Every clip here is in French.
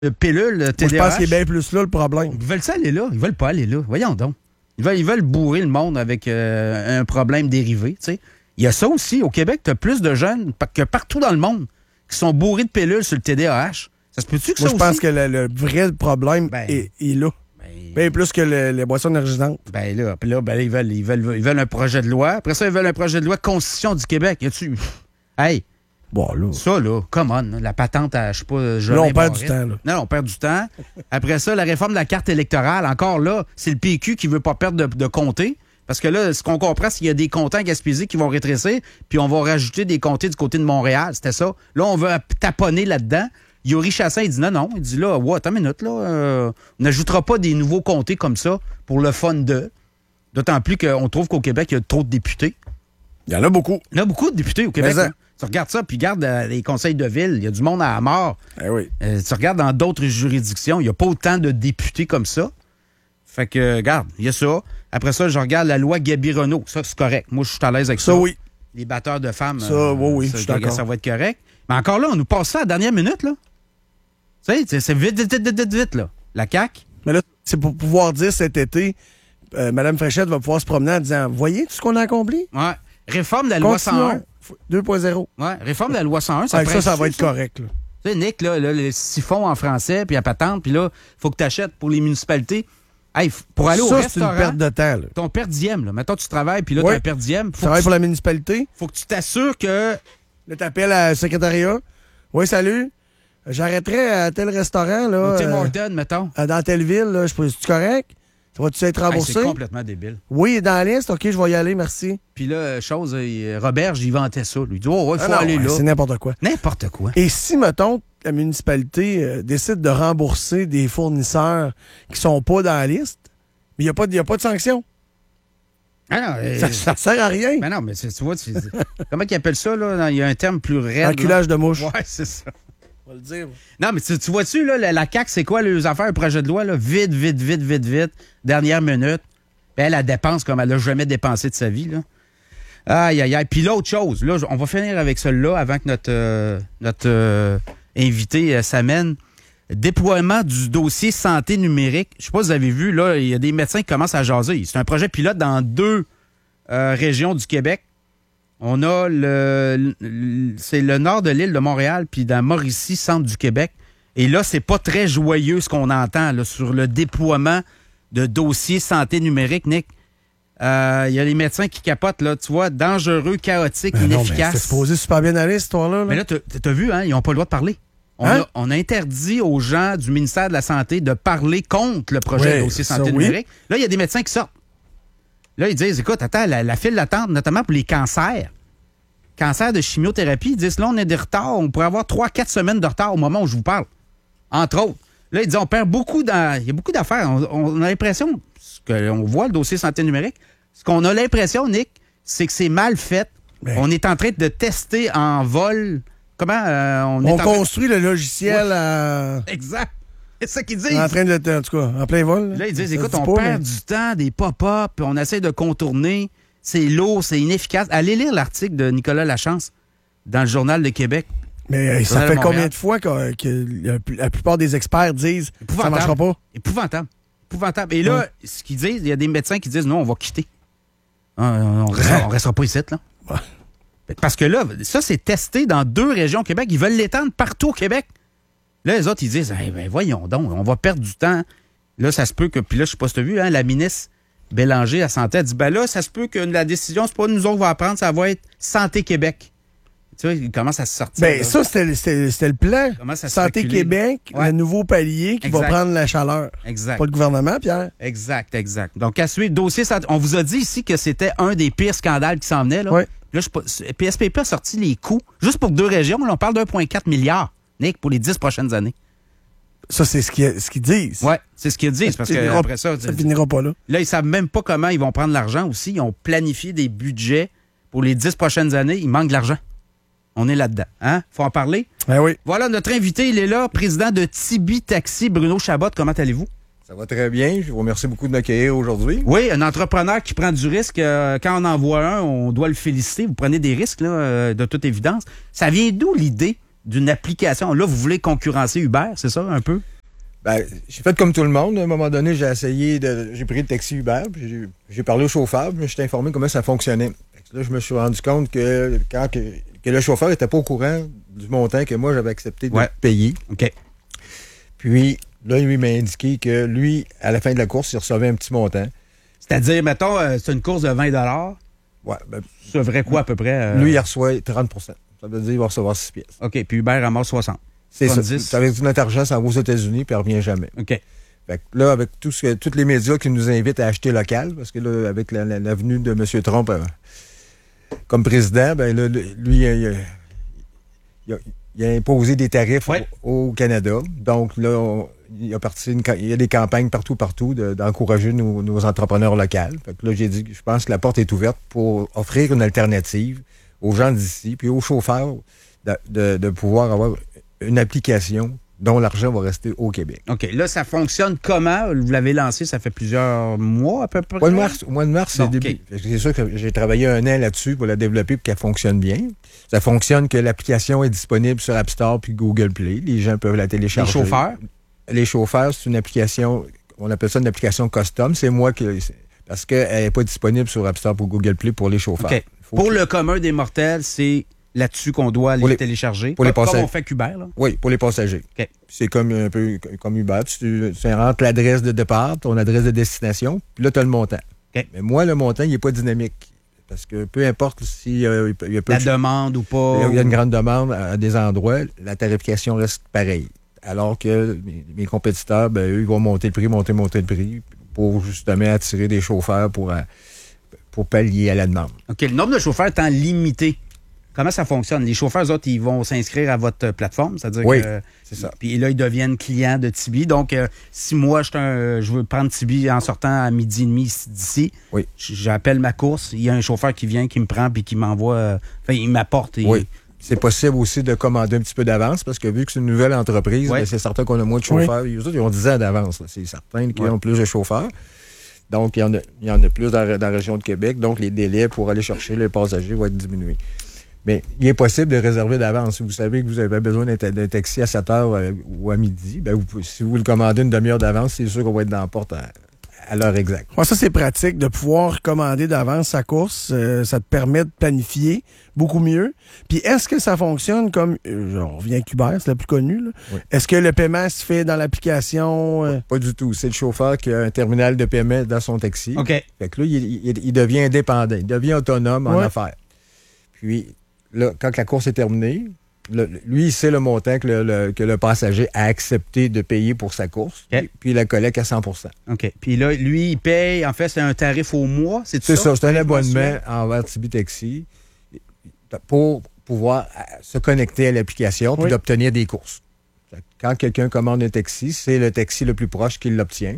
pilule, TDAH. Moi, je pense qu'il est bien plus là, le problème. Ils veulent ça aller là. Ils veulent pas aller là. Voyons donc. Ils veulent bourrer le monde avec un problème dérivé. Tu sais. Il y a ça aussi. Au Québec, tu as plus de jeunes que partout dans le monde qui sont bourrés de pilules sur le TDAH. Ça se peut-tu que Moi, ça je aussi? pense que le vrai problème est là. Bien plus que les boissons énergisantes. Ben là, ils veulent un projet de loi. Après ça, ils veulent un projet de loi Constitution du Québec. Y a-tu... Hey! Bon, là. Ça, là, come on. La patente à, je sais pas, là, on perd du temps, là. Non, on perd du temps. Après ça, la réforme de la carte électorale. Encore là, c'est le PQ qui veut pas perdre de comtés. Parce que là, ce qu'on comprend, c'est qu'il y a des comtés en Gaspésie qui vont rétrécir, puis on va rajouter des comtés du côté de Montréal. C'était ça. Là, on veut taponner là-dedans. Yuri Chassin, il dit non. Il dit là, ouais, attends une minute, là. On n'ajoutera pas des nouveaux comtés comme ça pour le fun de. D'autant plus qu'on trouve qu'au Québec, il y a trop de députés. Il y en a beaucoup. Il y en a beaucoup de députés au Québec. Tu regardes ça, puis regarde les conseils de ville, il y a du monde à la mort. Eh oui. Tu regardes dans d'autres juridictions, il n'y a pas autant de députés comme ça. Fait que, regarde, il y a ça. Après ça, je regarde la loi Gabi-Renault. Ça, c'est correct. Moi, je suis à l'aise avec ça. Ça, oui. Les batteurs de femmes, ça, oui, je suis d'accord. Ça va être correct. Mais encore là, on nous passe ça à la dernière minute, là. Tu sais, c'est vite, là. La CAQ. Mais là, c'est pour pouvoir dire cet été, Mme Fréchette va pouvoir se promener en disant, voyez tout ce qu'on a accompli? Ouais. Réforme de la loi 101. 2.0. Ouais, réforme de la loi 101. Ça va être correct, là. Tu sais, Nick, là, le siphon en français, puis la patente, puis là, il faut que tu achètes pour les municipalités. Hey, pour aller au restaurant, c'est une perte de temps, là. Ton per diem, là. Mettons, tu travailles, puis là, tu as un per diem. Tu travailles pour la municipalité. Faut que tu t'assures que... Là, t'appelles à secrétariat. Oui, salut. J'arrêterais à tel restaurant, là. Tim Horton, mettons. Dans telle ville, là. C'est-tu correct? Ça va-tu être remboursé? C'est complètement débile. Oui, il est dans la liste. OK, je vais y aller, merci. Puis là, Robert, j'y vantais ça. Lui, il dit, oh, il faut aller là. C'est n'importe quoi. N'importe quoi. Et si, mettons, la municipalité décide de rembourser des fournisseurs qui sont pas dans la liste, mais il n'y a pas de sanction. Ah non, ça sert à rien. Mais non, mais tu vois, comment ils appellent ça, là? Il y a un terme plus raide. Enculage de mouche. Ouais, c'est ça. On va le dire. Non, mais tu vois-tu, là, la CAQ, c'est quoi les affaires, le projet de loi, là? Vite. Dernière minute. Puis elle dépense comme elle n'a jamais dépensé de sa vie, là. Aïe. Puis l'autre chose, là, on va finir avec celle-là avant que notre invité s'amène. Déploiement du dossier santé numérique. Je sais pas si vous avez vu, là, il y a des médecins qui commencent à jaser. C'est un projet pilote dans 2 régions du Québec. On a c'est le nord de l'île de Montréal, puis dans Mauricie, centre du Québec. Et là, c'est pas très joyeux ce qu'on entend là, sur le déploiement de dossiers santé numérique, Nick. Il y a les médecins qui capotent, là, tu vois, dangereux, chaotique, inefficace. C'est supposé super bien aller, cette histoire-là. Mais là, t'as vu, hein, ils n'ont pas le droit de parler. On a interdit aux gens du ministère de la Santé de parler contre le projet de dossier santé numérique. Là, il y a des médecins qui sortent. Là, ils disent, écoute, attends, la file d'attente, notamment pour les cancers de chimiothérapie, ils disent, là, on a des retards. On pourrait avoir 3-4 semaines de retard au moment où je vous parle. Entre autres. Là, ils disent, on perd il y a beaucoup d'affaires. On a l'impression, qu'on voit le dossier santé numérique, ce qu'on a l'impression, Nick, c'est que c'est mal fait. Ben. On est en train de tester en vol. Comment on construit le logiciel à... Exact. C'est ça qu'ils disent. En train de en tout cas, en plein vol. Là, ils disent, écoute, on perd du temps, des pop-up, puis on essaie de contourner. C'est lourd, c'est inefficace. Allez lire l'article de Nicolas Lachance dans le Journal de Québec. Mais ça fait combien de fois que la plupart des experts disent que ça ne marchera pas? Épouvantable. Et là, ce qu'ils disent, il y a des médecins qui disent, non, on va quitter. On restera pas ici, là. Ouais. Parce que là, ça, c'est testé dans 2 régions au Québec. Ils veulent l'étendre partout au Québec. Là, les autres, ils disent, voyons donc, on va perdre du temps. Là, ça se peut que... Puis là, je sais pas si tu as vu, hein, la ministre Bélanger, la Santé, a dit, là, ça se peut que la décision, c'est pas nous autres qui va prendre, ça va être Santé Québec. Tu vois, il commence à se sortir. Bien, ça, c'était le plan. Santé Québec, le nouveau palier qui va prendre la chaleur. Exact. Pas le gouvernement, Pierre. Exact. Donc, à suivre, dossier santé. On vous a dit ici que c'était un des pires scandales qui s'en venait, là. Oui. Là, PSPP a sorti les coûts, juste pour 2 régions, là, on parle d'1,4 milliard, Nick, pour les 10 prochaines années. Ça, c'est ce qu'ils disent. Oui, c'est ce qu'ils disent, parce que après ça finira pas là. Là, ils savent même pas comment ils vont prendre l'argent aussi. Ils ont planifié des budgets pour les 10 prochaines années. Il manque de l'argent. On est là-dedans. Hein? Faut en parler? Ben oui. Voilà, notre invité, il est là, président de Tibi Taxi, Bruno Chabot. Comment allez-vous? Ça va très bien. Je vous remercie beaucoup de m'accueillir aujourd'hui. Oui, un entrepreneur qui prend du risque. Quand on en voit un, on doit le féliciter. Vous prenez des risques, là, de toute évidence. Ça vient d'où l'idée d'une application. Là, vous voulez concurrencer Uber, c'est ça, un peu? Ben, j'ai fait comme tout le monde. À un moment donné, j'ai pris le taxi Uber, puis j'ai parlé au chauffeur, puis je t'ai informé comment ça fonctionnait. Là, je me suis rendu compte que le chauffeur n'était pas au courant du montant que moi, j'avais accepté de payer. OK. Puis, là, lui m'a indiqué que lui, à la fin de la course, il recevait un petit montant. C'est-à-dire, mettons, c'est une course de 20 $. Ouais. Ben, ça devrait quoi, à peu près? Lui, il reçoit 30 %. Ça veut dire qu'il va recevoir 6 pièces. OK. Puis Uber ramasse 60. C'est 70. Ça. Avec notre argent, ça va aux États-Unis, puis elle revient jamais. OK. Fait que là, avec tous les médias qui nous invitent à acheter local, parce que là, avec la venue de M. Trump comme président, ben là, lui, il a imposé des tarifs au Canada. Donc là, il y a des campagnes partout d'encourager nos entrepreneurs locaux. Fait que là, j'ai dit, je pense que la porte est ouverte pour offrir une alternative aux gens d'ici, puis aux chauffeurs de pouvoir avoir une application dont l'argent va rester au Québec. OK. Là, ça fonctionne comment? Vous l'avez lancé, ça fait plusieurs mois à peu près? Au mois de mars, c'est le début. C'est sûr que j'ai travaillé 1 an là-dessus pour la développer pour qu'elle fonctionne bien. Ça fonctionne que l'application est disponible sur App Store puis Google Play. Les gens peuvent la télécharger. Les chauffeurs, c'est une application, on appelle ça une application custom. C'est moi parce qu'elle n'est pas disponible sur App Store ou Google Play pour les chauffeurs. OK. Pour le commun des mortels, c'est là-dessus qu'on doit aller télécharger. Pour les passagers. Comme on fait qu'Uber, là? Oui, pour les passagers. Okay. C'est comme un peu comme Uber. Tu rentres l'adresse de départ, ton adresse de destination, puis là, tu as le montant. Okay. Mais moi, le montant, il n'est pas dynamique. Parce que peu importe s'il y a la demande ou pas. Il y a une grande demande à des endroits, la tarification reste pareille. Alors que mes compétiteurs, ben, eux, ils vont monter le prix pour justement attirer des chauffeurs pour pallier à la demande. OK. Le nombre de chauffeurs étant limité. Comment ça fonctionne? Les chauffeurs, eux autres, ils vont s'inscrire à votre plateforme, c'est-à-dire c'est ça. Puis là, ils deviennent clients de Tibi. Donc, si moi, je veux prendre Tibi en sortant à 12h30 d'ici, j'appelle ma course, il y a un chauffeur qui vient, qui me prend, puis qui m'envoie, il m'apporte. Oui. C'est possible aussi de commander un petit peu d'avance, parce que vu que c'est une nouvelle entreprise, ben, c'est certain qu'on a moins de chauffeurs. Les autres, ils ont 10 ans d'avance. Là. C'est certain qu'ils ont plus de chauffeurs. Donc, il y en a plus dans la région de Québec. Donc, les délais pour aller chercher les passagers vont être diminués. Mais il est possible de réserver d'avance. Si vous savez que vous avez besoin d'un taxi à 7 h ou à midi, ben si vous le commandez une demi-heure d'avance, c'est sûr qu'on va être dans la porte à l'heure exacte. Ouais, ça, c'est pratique de pouvoir commander d'avance sa course. Ça te permet de planifier beaucoup mieux. Puis est-ce que ça fonctionne comme... on revient avec Uber, c'est la plus connue. Là. Oui. Est-ce que le paiement se fait dans l'application? Pas du tout. C'est le chauffeur qui a un terminal de paiement dans son taxi. OK. Fait que là, il devient indépendant. Il devient autonome en affaires. Puis... là, quand la course est terminée, lui, il sait le montant que le passager a accepté de payer pour sa course, puis il la collecte à 100 %. OK. Puis là, lui, il paye, en fait, c'est un tarif au mois, c'est ça? C'est ça, c'est un abonnement envers Tibi Taxi pour pouvoir se connecter à l'application puis d'obtenir des courses. Quand quelqu'un commande un taxi, c'est le taxi le plus proche qui l'obtient.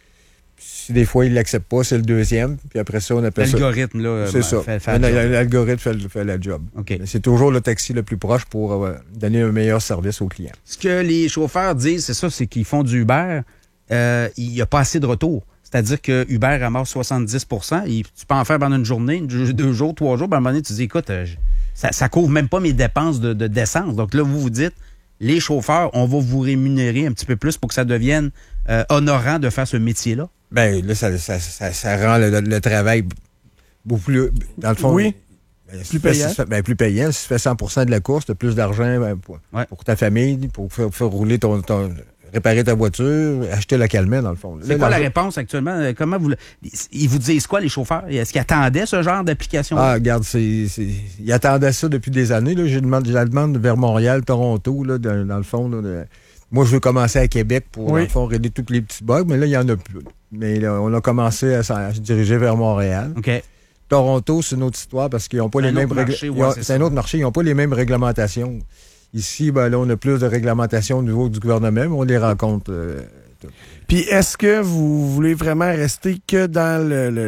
Si des fois, il ne l'accepte pas, c'est le deuxième. Puis après ça, on appelle ça... L'algorithme, là, c'est ça. L'algorithme fait la job. Okay. C'est toujours le taxi le plus proche pour donner un meilleur service aux clients. Ce que les chauffeurs disent, c'est ça, c'est qu'ils font du Uber. Il n'y a pas assez de retour. C'est-à-dire que Uber ramasse 70 %. Tu peux en faire pendant une journée, 2 jours, 3 jours. Puis à un moment donné, tu dis, écoute, ça couvre même pas mes dépenses d'essence. Donc là, vous dites, les chauffeurs, on va vous rémunérer un petit peu plus pour que ça devienne honorant de faire ce métier-là. Bien, là, ça rend le travail beaucoup plus... Dans le fond... Oui. Plus payant. Plus payant. Si tu fais 100 % de la course, tu as plus d'argent pour ta famille, pour faire rouler réparer ta voiture, acheter localement, dans le fond. C'est quoi la réponse actuellement? Comment ils vous disent quoi, les chauffeurs? Est-ce qu'ils attendaient ce genre d'application? Ah, regarde, ils attendaient ça depuis des années. Là. J'ai la demande vers Montréal, Toronto, là, dans le fond. Là, moi, je veux commencer à Québec pour, dans le fond, régler tous les petits bugs, mais là, il n'y en a plus. Mais là, on a commencé à se diriger vers Montréal. OK. Toronto, c'est une autre histoire parce qu'ils n'ont pas les mêmes réglementations. C'est un autre marché, ils n'ont pas les mêmes réglementations. Ici, ben là, on a plus de réglementations au niveau du gouvernement, mais on les rencontre. Puis, est-ce que vous voulez vraiment rester que dans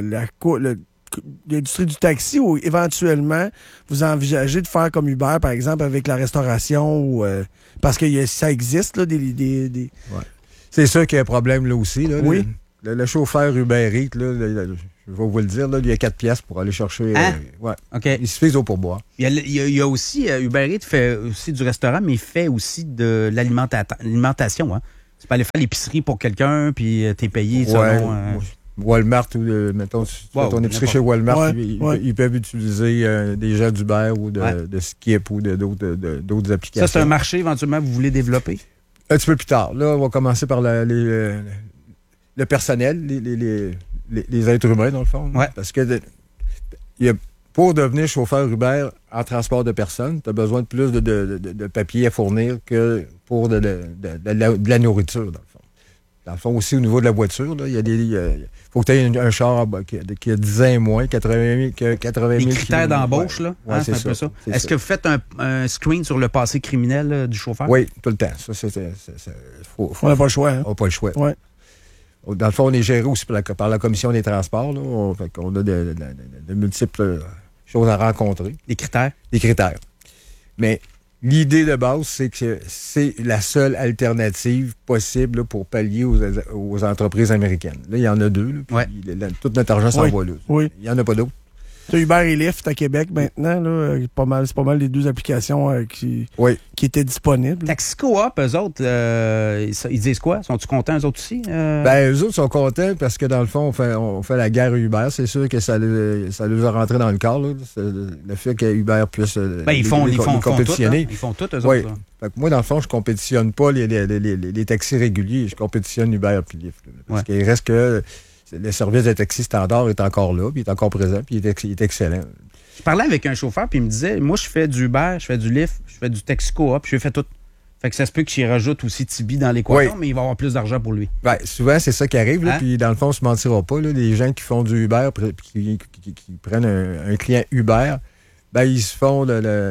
l'industrie du taxi ou éventuellement vous envisagez de faire comme Uber, par exemple, avec la restauration ou parce que ça existe, là, des... Ouais. C'est sûr qu'il y a un problème là aussi. Là, oui. Le chauffeur Uber Eats, là, je vais vous le dire, là, il y a 4 piastres pour aller chercher. Ouais. OK. Il suffit au pourboire. Il y a aussi, Uber Eats fait aussi du restaurant, mais il fait aussi de l'alimentation. Hein? Tu peux aller faire l'épicerie pour quelqu'un, puis t'es payé selon... Walmart, ou mettons, ton épicerie chez Walmart, ils peuvent utiliser des gens d'Uber ou de Skip ou d'autres applications. Ça, c'est un marché éventuellement que vous voulez développer? Un petit peu plus tard. Là, on va commencer par le personnel, les êtres humains, dans le fond. Ouais. Parce que pour devenir chauffeur Uber en transport de personnes, tu as besoin de plus de papiers à fournir que pour de la nourriture, dans le fond. Dans le fond, aussi, au niveau de la voiture, il y a faut que tu aies un char qui a 10 ans et moins, 80 000 Les critères d'embauche, là. Ouais, c'est un peu ça. Est-ce que vous faites un screen sur le passé criminel du chauffeur? Oui, tout le temps. On n'a pas le choix. Hein? On n'a pas le choix. Ouais. Dans le fond, on est géré aussi par la Commission des transports. Là. On a de multiples choses à rencontrer. Des critères? Des critères. Mais l'idée de base, c'est que c'est la seule alternative possible là, pour pallier aux entreprises américaines. Là, il y en a 2. Là, tout notre argent s'en va là. Oui. Il n'y en a pas d'autres. Tu as Uber et Lyft à Québec maintenant. Là, c'est pas mal les 2 applications qui étaient disponibles. Taxi Coop, eux autres, ils disent quoi? Sont-ils contents, eux autres aussi? Eux autres sont contents parce que, dans le fond, on fait la guerre Uber. C'est sûr que ça les a rentrés dans le corps. Là. Le fait que Uber puisse ils font compétitionner. Ils font tout, eux autres. Fait que moi, dans le fond, je compétitionne pas les taxis réguliers. Je compétitionne Uber et Lyft. Parce qu'il reste que... Le service de taxi standard est encore là, puis il est encore présent, puis il est excellent. Je parlais avec un chauffeur, puis il me disait, moi, je fais du Uber, je fais du Lyft, je fais du Taxi Coop, je fais tout. Fait que ça se peut qu'il rajoute aussi Tibi dans l'équation, mais il va avoir plus d'argent pour lui. Ben, souvent, c'est ça qui arrive, là, puis dans le fond, on ne se mentira pas. Là, les gens qui font du Uber, qui prennent un client Uber, ben, ils se font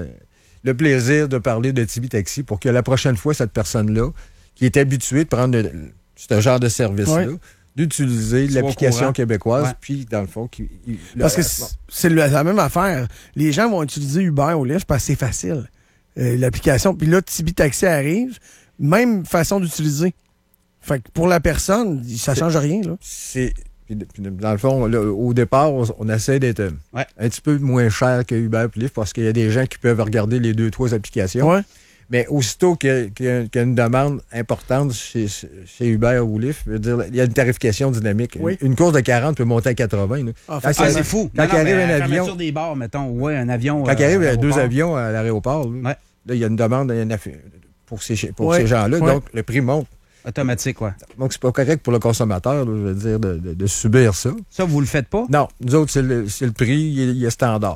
le plaisir de parler de Tibi Taxi pour que la prochaine fois, cette personne-là, qui est habituée de prendre ce genre de service-là, d'utiliser l'application québécoise, puis dans le fond... Parce que c'est la même affaire. Les gens vont utiliser Uber ou Lyft parce que c'est facile. L'application. Puis là, Tibi Taxi arrive, même façon d'utiliser. Fait que pour la personne, ça change rien. Là. Dans le fond, là, au départ, on essaie d'être un petit peu moins cher que Uber et Lyft parce qu'il y a des gens qui peuvent regarder les 2-3 applications. Ouais. Mais aussitôt qu'il y a une demande importante chez Uber ou Lyft, il y a une tarification dynamique. Oui. Une course de 40 peut monter à 80. C'est fou. Quand il arrive un avion... des bars, mettons. Un avion... Quand il arrive 2 avions à l'aéroport, là, il y a une demande pour ces gens-là. Ouais. Donc, le prix monte. Automatique, Donc, c'est pas correct pour le consommateur, là, je veux dire, de subir ça. Ça, vous le faites pas? Non. Nous autres, c'est le prix, il est standard.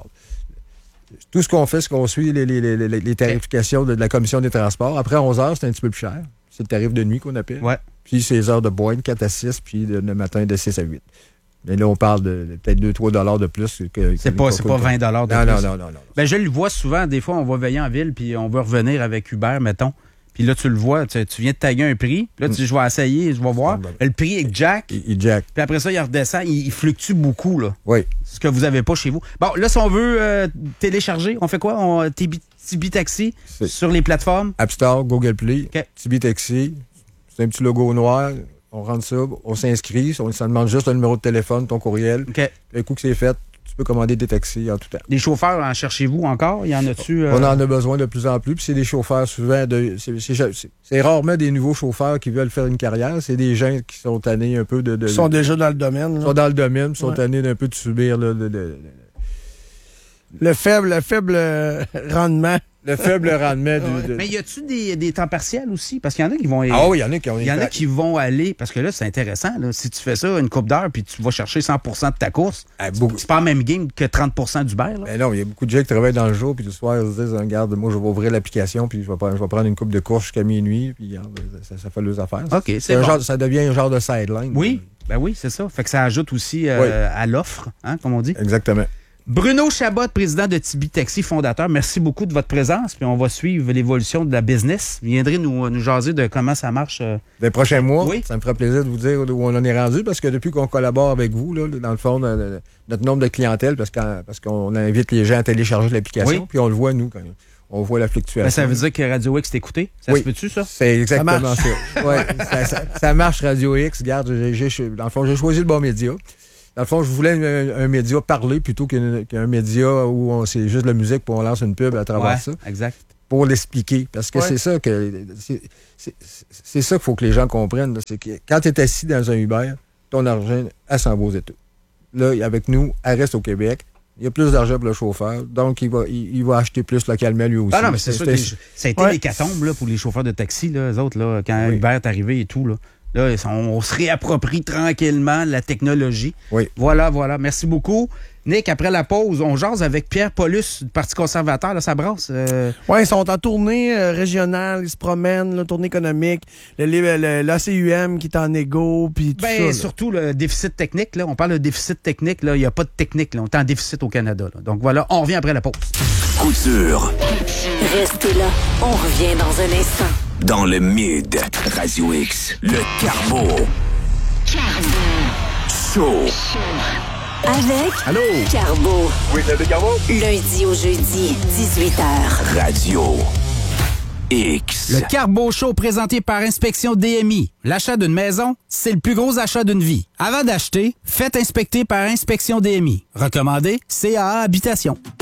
Tout ce qu'on fait, c'est qu'on suit les tarifications de la Commission des transports. Après 11 heures, c'est un petit peu plus cher. C'est le tarif de nuit qu'on appelle. Ouais. Puis c'est les heures de boîte, 4 à 6, puis le matin de 6 à 8. Mais là, on parle de peut-être 2-3 de plus. C'est pas 20 de plus. Non. Ben, je le vois souvent. Des fois, on va veiller en ville, puis on veut revenir avec Uber, mettons. Puis là, tu le vois, tu viens de taguer un prix. Puis là, tu dis, je vais essayer, je vais voir. Le prix est jack. Il jack. Puis après ça, il redescend. Il fluctue beaucoup, là. Oui. Ce que vous n'avez pas chez vous. Bon, là, si on veut télécharger, on fait quoi? Tibi Taxi sur les plateformes? App Store, Google Play, Tibi Taxi. C'est un petit logo noir. On rentre ça, on s'inscrit. Ça demande juste un numéro de téléphone, ton courriel. Un coup que c'est fait, tu peux commander des taxis en tout temps. Des chauffeurs, en cherchez-vous encore? Il y en a-tu? On en a besoin de plus en plus. Puis c'est des chauffeurs souvent... C'est rarement des nouveaux chauffeurs qui veulent faire une carrière. C'est des gens qui sont tannés un peu de... Ils sont déjà dans le domaine. Ils sont dans le domaine, sont tannés d'un peu de subir le faible rendement. Le faible rendement Mais y a-tu des temps partiels aussi? Parce qu'il y en a qui vont... Ah oui, il y en a qui ont... Il y en a qui vont aller... Parce que là, c'est intéressant. Là, si tu fais ça une couple d'heures puis tu vas chercher 100% de ta course, c'est pas la même game que 30% d'Uber. Mais non, il y a beaucoup de gens qui travaillent dans le jour puis le soir, ils se disent, regarde, moi, je vais ouvrir l'application puis je vais prendre une coupe de course jusqu'à minuit puis regarde, ça fait leurs affaires. OK, c'est bon. Ça devient un genre de sideline. Oui, ben oui, c'est ça. Fait que ça ajoute aussi à l'offre, comme on dit. Exactement. Bruno Chabot, président de Tibi Taxi, fondateur, merci beaucoup de votre présence. Puis on va suivre l'évolution de la business. Vous viendrez nous jaser de comment ça marche. Les prochains mois, ça me fera plaisir de vous dire où on en est rendu parce que depuis qu'on collabore avec vous, là, dans le fond, notre nombre de clientèle, parce qu'on invite les gens à télécharger l'application, puis on le voit, nous, quand on voit la fluctuation. Ben, ça veut dire que Radio X t'écoutait? Ça se peut-tu, ça? C'est exactement ça. Ouais, ça marche, Radio X. Regarde, dans le fond, j'ai choisi le bon média. Dans le fond, je voulais un média parler plutôt qu'un média où c'est juste la musique pour on lance une pub à travers ça. Exact. Pour l'expliquer. Parce que c'est ça c'est ça qu'il faut que les gens comprennent. Là, c'est que quand tu es assis dans un Uber, ton argent, elle s'en va aux États. Là, avec nous, elle reste au Québec. Il y a plus d'argent pour le chauffeur, donc il va acheter plus localement lui aussi. Ah non, mais c'est sûr que ça a été l'hécatombe là, pour les chauffeurs de taxi, là, eux autres, là, quand Uber est arrivé et tout. Là, on se réapproprie tranquillement la technologie. Oui. Voilà. Merci beaucoup. Nick, après la pause, on jase avec Pierre Paulus du Parti conservateur. Là, ça brasse. Oui, ils sont en tournée régionale. Ils se promènent, là, tournée économique. L'ACUM qui est en égo, puis tout ça. Surtout le déficit technique. Là. On parle de déficit technique. Il n'y a pas de technique. Là. On est en déficit au Canada. Là. Donc voilà, on revient après la pause. Couture. Restez là. On revient dans un instant. Dans le Mid, Radio X, le Carbo. Show. Avec Allô? Carbo. Oui, c'est Carbo. Lundi au jeudi, 18h. Radio X. Le Carbo Show présenté par Inspection DMI. L'achat d'une maison, c'est le plus gros achat d'une vie. Avant d'acheter, faites inspecter par Inspection DMI. Recommandé, CAA Habitation.